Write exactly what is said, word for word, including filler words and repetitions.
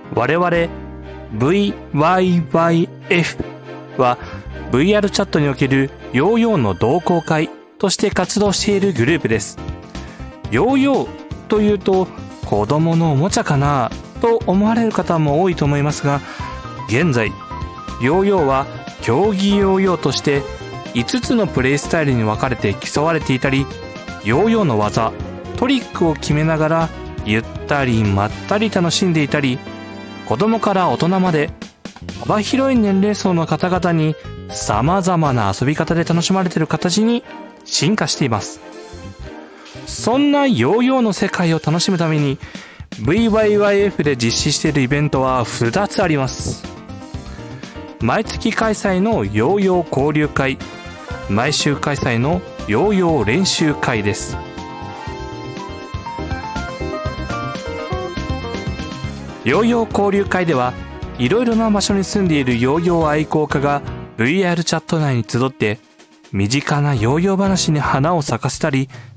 我々 ブイワイワイエフ は ブイアール チャットにおけるヨーヨーの同好会として活動しているグループです。ヨーヨーというと子供のおもちゃかなと思われる方も多いと思いますが、現在ヨーヨーは競技ヨーヨーとしていつつのプレイスタイルに分かれて競われていたり、ヨーヨーの技トリックを決めながらゆったりまったり楽しんでいたり、子供から大人まで幅広い年齢層の方々に様々な遊び方で楽しまれている形に進化しています。そんなヨーヨーの世界を楽しむために ブイワイワイエフ で実施しているイベントはふたつあります。毎月開催のヨーヨー交流会、毎週開催のヨーヨー練習会です。ヨーヨー交流会ではいろいろな場所に住んでいるヨーヨー愛好家が ブイアール チャット内に集って身近なヨーヨー話に花を咲かせたり